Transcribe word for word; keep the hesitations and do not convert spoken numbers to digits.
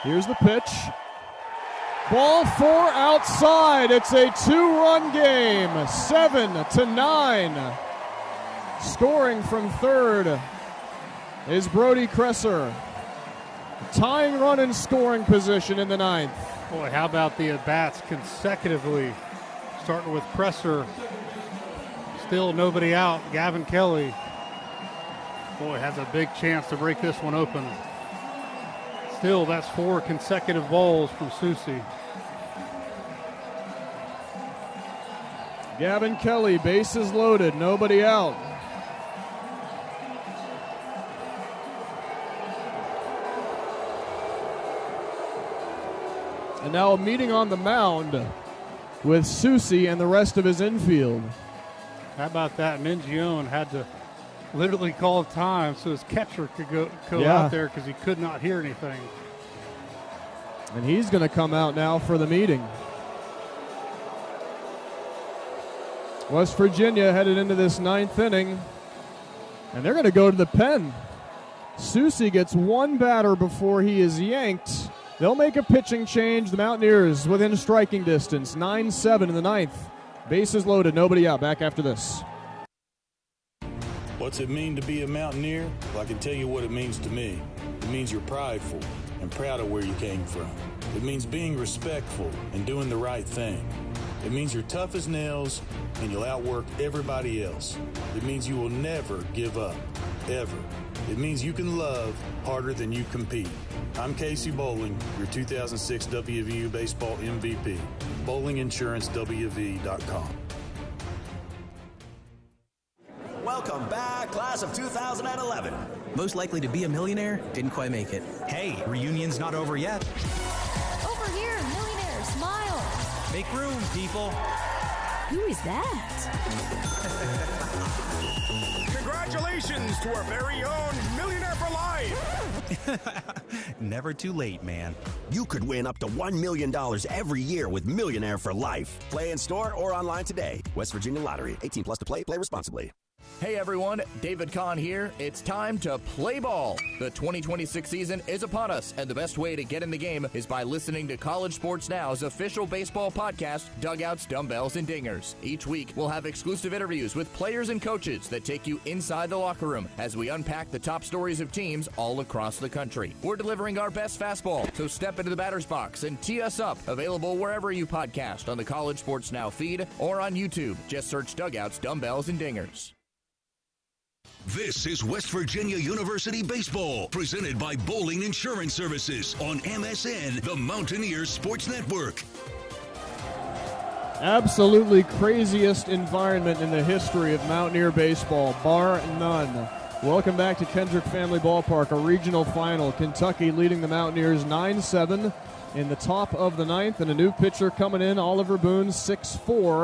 Here's the pitch. Ball four outside. It's a two-run game, seven to nine. Scoring from third is Brody Kresser. Tying run in scoring position in the ninth. Boy, how about the at-bats consecutively, starting with Kresser. Still nobody out. Gavin Kelly, boy, has a big chance to break this one open. Still, that's four consecutive balls from Susie. Gavin Kelly, bases loaded, nobody out. And now a meeting on the mound with Susie and the rest of his infield. How about that? Mingione had to literally call time so his catcher could go, go yeah. out there because he could not hear anything. And he's going to come out now for the meeting. West Virginia headed into this ninth inning, and they're going to go to the pen. Susie gets one batter before he is yanked. They'll make a pitching change. The Mountaineers within striking distance, nine seven in the ninth. Bases loaded, nobody out. Back after this. What's it mean to be a Mountaineer? Well, I can tell you what it means to me. It means you're prideful and proud of where you came from. It means being respectful and doing the right thing. It means you're tough as nails and you'll outwork everybody else. It means you will never give up, ever. It means you can love harder than you compete. I'm Casey Bowling, your two thousand six W V U Baseball M V P. Bowling Insurance W V dot com. Welcome back, class of two thousand eleven. Most likely to be a millionaire, didn't quite make it. Hey, reunion's not over yet. Over here, millionaire, smile. Make room, people. Who is that? Congratulations to our very own Millionaire for Life. Never too late, man. You could win up to one million dollars every year with Millionaire for Life. Play in store or online today. West Virginia Lottery. eighteen plus to play. Play responsibly. Hey everyone, David Kahn here. It's time to play ball. The twenty twenty-six season is upon us, and the best way to get in the game is by listening to College Sports Now's official baseball podcast, Dugouts, Dumbbells, and Dingers. Each week, we'll have exclusive interviews with players and coaches that take you inside the locker room as we unpack the top stories of teams all across the country. We're delivering our best fastball, so step into the batter's box and tee us up. Available wherever you podcast on the College Sports Now feed or on YouTube. Just search Dugouts, Dumbbells, and Dingers. This is West Virginia University Baseball, presented by Bowling Insurance Services on M S N, the Mountaineers Sports Network. Absolutely craziest environment in the history of Mountaineer baseball, bar none. Welcome back to Kendrick Family Ballpark, a regional final. Kentucky leading the Mountaineers nine seven in the top of the ninth, and a new pitcher coming in, Oliver Boone, six four.